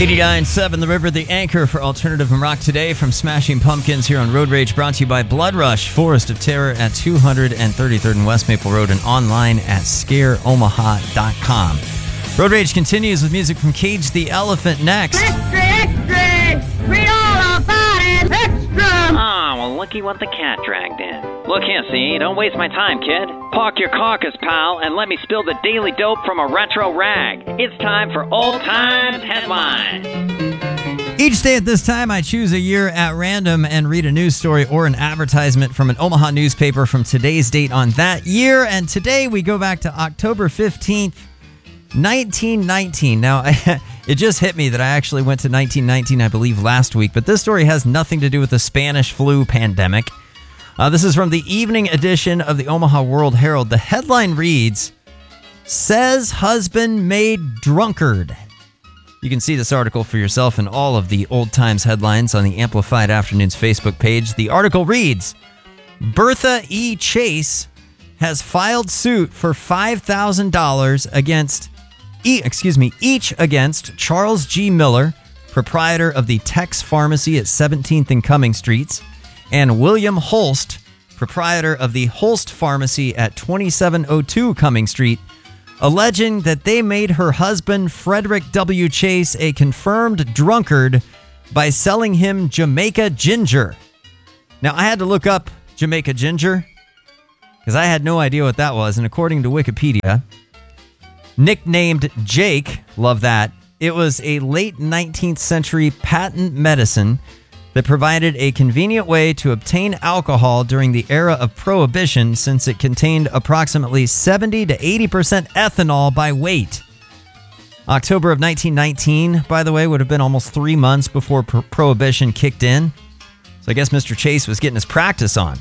89.7 The River, the anchor for alternative and rock today from Smashing Pumpkins here on Road Rage, brought to you by Blood Rush, Forest of Terror at 233rd and West Maple Road, and online at scareomaha.com. Road Rage continues with music from Cage the Elephant next. Extra, extra! Read all about it! Extra! Ah, well, looky what the cat dragged in. Look here, see? Don't waste my time, kid. Park your carcass, pal, and let me spill the daily dope from a retro rag. It's time for Old Times Headlines. Each day at this time, I choose a year at random and read a news story or an advertisement from an Omaha newspaper from today's date on that year. And today we go back to October 15th, 1919. Now, it just hit me that I actually went to 1919, I believe, last week, but this story has nothing to do with the Spanish flu pandemic. This is from the evening edition of the Omaha World Herald. The headline reads, "Says Husband Made Drunkard." You can see this article for yourself in all of the Old Times headlines on the Amplified Afternoons Facebook page. The article reads, "Bertha E. Chase has filed suit for $5,000 each against Charles G. Miller, proprietor of the Tex Pharmacy at 17th and Cumming Streets, and William Holst, proprietor of the Holst Pharmacy at 2702 Cumming Street, alleging that they made her husband, Frederick W. Chase, a confirmed drunkard by selling him Jamaica Ginger." Now, I had to look up Jamaica Ginger because I had no idea what that was, and according to Wikipedia, nicknamed Jake, love that, it was a late 19th century patent medicine that provided a convenient way to obtain alcohol during the era of Prohibition, since it contained approximately 70 to 80% ethanol by weight. October of 1919, by the way, would have been almost 3 months before Prohibition kicked in. So I guess Mr. Chase was getting his practice on.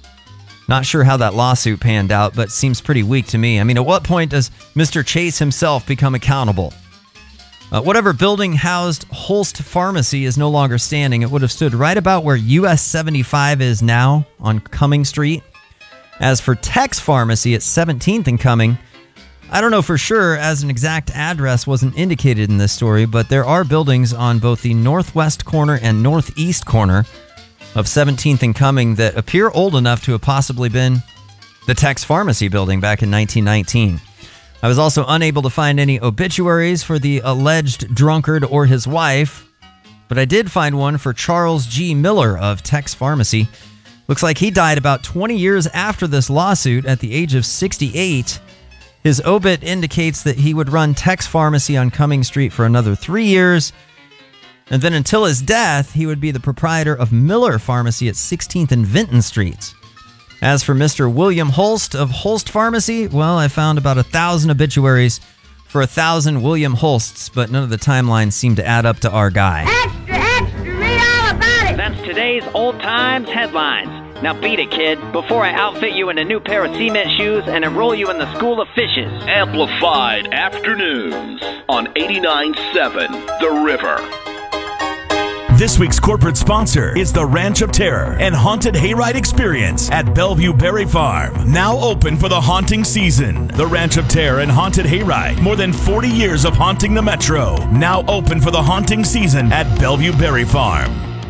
Not sure how that lawsuit panned out, but seems pretty weak to me. I mean, at what point does Mr. Chase himself become accountable? Whatever building housed Holst Pharmacy is no longer standing. It would have stood right about where US 75 is now on Cumming Street. As for Tex Pharmacy at 17th and Cumming, I don't know for sure, as an exact address wasn't indicated in this story, but there are buildings on both the northwest corner and northeast corner of 17th and Cumming that appear old enough to have possibly been the Tex Pharmacy building back in 1919. I was also unable to find any obituaries for the alleged drunkard or his wife, but I did find one for Charles G. Miller of Tex Pharmacy. Looks like he died about 20 years after this lawsuit at the age of 68. His obit indicates that he would run Tex Pharmacy on Cumming Street for another 3 years, and then until his death, he would be the proprietor of Miller Pharmacy at 16th and Vinton Streets. As for Mr. William Holst of Holst Pharmacy, well, I found about 1,000 obituaries for 1,000 William Holsts, but none of the timelines seem to add up to our guy. Extra, extra! Read all about it! That's today's Old Times Headlines. Now beat it, kid, before I outfit you in a new pair of cement shoes and enroll you in the School of Fishes. Amplified Afternoons on 89.7 The River. This week's corporate sponsor is the Ranch of Terror and Haunted Hayride Experience at Bellevue Berry Farm. Now open for the haunting season. The Ranch of Terror and Haunted Hayride. More than 40 years of haunting the Metro. Now open for the haunting season at Bellevue Berry Farm.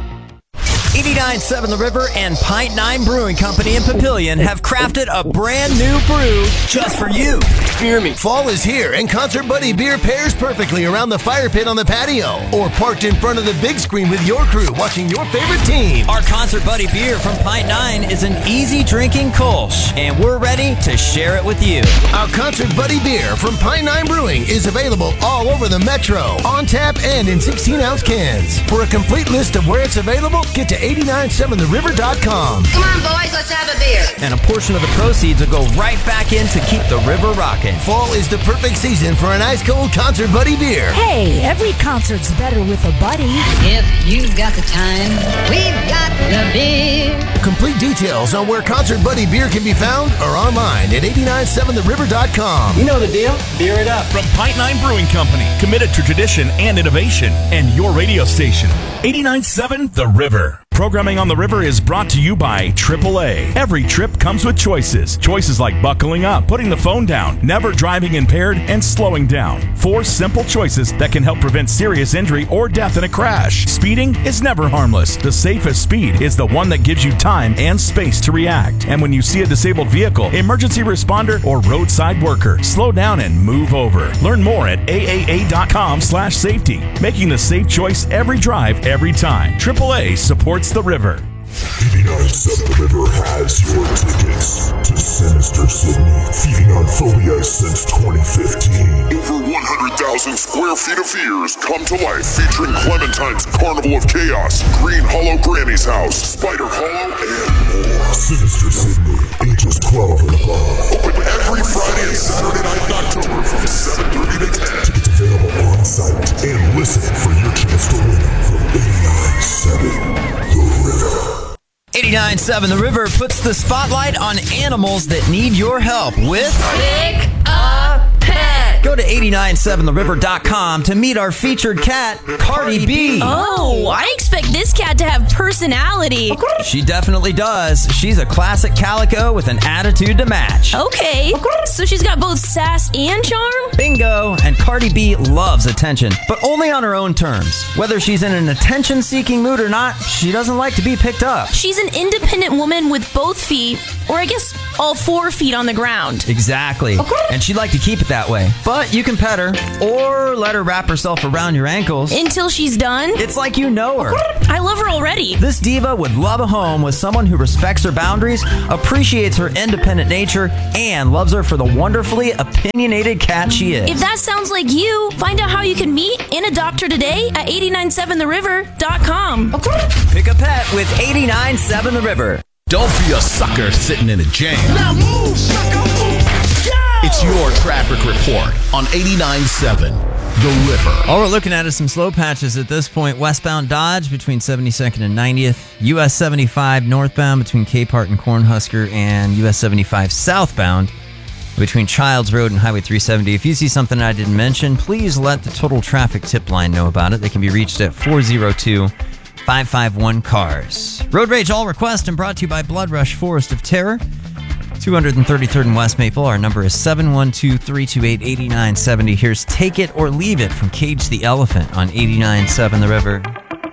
89.7 The River and Pint 9 Brewing Company in Papillion have crafted a brand new brew just for you. Hear me. Fall is here, and Concert Buddy beer pairs perfectly around the fire pit on the patio, or parked in front of the big screen with your crew watching your favorite team. Our Concert Buddy beer from Pint 9 is an easy drinking Kolsch, and we're ready to share it with you. Our Concert Buddy beer from Pint 9 Brewing is available all over the Metro, on tap and in 16-ounce cans. For a complete list of where it's available, get to 897theriver.com. Come on, boys, let's have a beer. And a portion of the proceeds will go right back in to keep the river rocking. Fall is the perfect season for an ice-cold Concert Buddy beer. Hey, every concert's better with a buddy. If you've got the time, we've got the beer. Complete details on where Concert Buddy beer can be found are online at 897theriver.com. You know the deal. Beer it up. From Pint 9 Brewing Company, committed to tradition and innovation, and your radio station, 89.7 The River. Programming on the River is brought to you by AAA. Every trip comes with choices. Choices like buckling up, putting the phone down, never driving impaired, and slowing down. 4 simple choices that can help prevent serious injury or death in a crash. Speeding is never harmless. The safest speed is the one that gives you time and space to react. And when you see a disabled vehicle, emergency responder, or roadside worker, slow down and move over. Learn more at aaa.com/safety. Making the safe choice every drive, every time. AAA supports the river. 89.7 The River has your tickets to Sinister Sydney, feeding on phobia since 2015. Over 100,000 square feet of fears come to life, featuring Clementine's Carnival of Chaos, Green Hollow Granny's House, Spider Hollow, and more. Sinister Sydney, ages 12 and above. Open every Friday and Saturday night in October from 7:30 to 10. Tickets available on site, and listen for your chance to win from 89.7 The River. 89.7 The River puts the spotlight on animals that need your help with Pick a pet. Go to 897theriver.com to meet our featured cat, Cardi B. Oh, I expect this cat to have personality. She definitely does. She's a classic calico with an attitude to match. Okay, so she's got both sass and charm? Bingo! And Cardi B loves attention, but only on her own terms. Whether she's in an attention-seeking mood or not, she doesn't like to be picked up. She's an independent woman with both feet, or I guess all 4 feet on the ground. Exactly. And she'd like to keep it that way. But you can pet her, or let her wrap herself around your ankles. Until she's done? It's like you know her. I love her already. This diva would love a home with someone who respects her boundaries, appreciates her independent nature, and loves her for the wonderfully opinionated cat she is. If that sounds like you, find out how you can meet and adopt her today at 897theriver.com. Pick a pet with 897 The River. Don't be a sucker sitting in a jam. Now move, sucker, move. It's your traffic report on 89.7 The River. All we're looking at is some slow patches at this point. Westbound Dodge between 72nd and 90th. US 75 northbound between Capehart and Cornhusker, and US 75 southbound between Childs Road and Highway 370. If you see something I didn't mention, please let the Total Traffic Tip Line know about it. They can be reached at 402-551-CARS. Road Rage All Request and brought to you by Blood Rush Forest of Terror. 233rd and West Maple. Our number is 712-328-8970. Here's Take It or Leave It from Cage the Elephant on 89.7 The River.